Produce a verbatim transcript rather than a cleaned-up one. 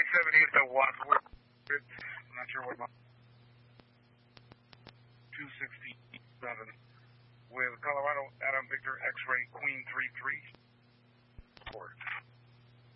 seventy-eight to Wadsworth. I'm not sure what my two sixty-seven with Colorado Adam Victor X-ray Queen three three. Four.